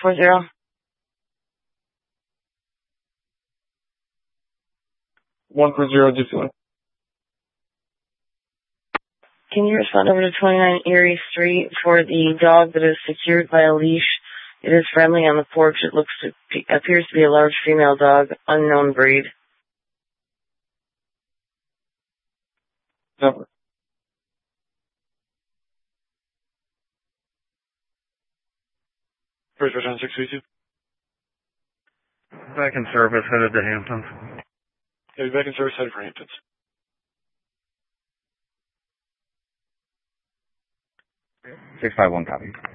140. 140, Dixon. Can you respond over to 29 Erie Street for the dog that is secured by a leash? It is friendly on the porch. It appears to be a large female dog, unknown breed. Number. First return 632. Back in service, headed to Hamptons. Yeah, back in service, headed for Hamptons. 651 copy.